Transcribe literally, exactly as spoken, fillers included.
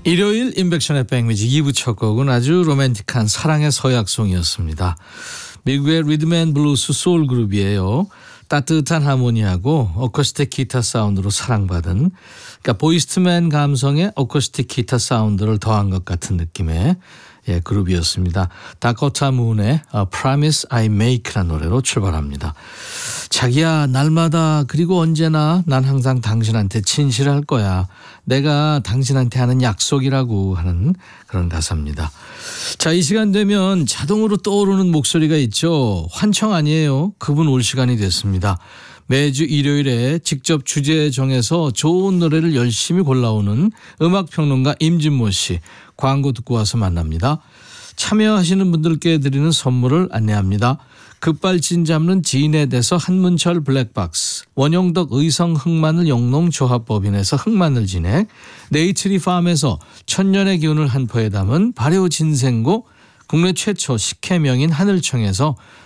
일요일 인백션의 백뮤직 이 부 첫 곡은 아주 로맨틱한 사랑의 서약송이었습니다. 미국의 리듬앤블루스 소울 그룹이에요. 따뜻한 하모니하고 어쿠스틱 기타 사운드로 사랑받은, 그러니까 보이스트맨 감성의 어쿠스틱 기타 사운드를 더한 것 같은 느낌의 예, 그룹이었습니다. 다코타 문의 A Promise I Make라는 노래로 출발합니다. 자기야, 날마다 그리고 언제나 난 항상 당신한테 진실할 거야. 내가 당신한테 하는 약속이라고 하는 그런 가사입니다. 자, 이 시간 되면 자동으로 떠오르는 목소리가 있죠. 환청 아니에요. 그분 올 시간이 됐습니다. 매주 일요일에 직접 주제 정해서 좋은 노래를 열심히 골라오는 음악평론가 임진모 씨, 광고 듣고 와서 만납니다. 참여하시는 분들께 드리는 선물을 안내합니다. 급발진 잡는 지인에대해서 한문철 블랙박스, 원용덕 의성 흑마늘 영농조합법인에서 흑마늘 진액, 네이트리팜에서 천년의 기운을 한 포에 담은 발효 진생고, 국내 최초 식혜명인 하늘청에서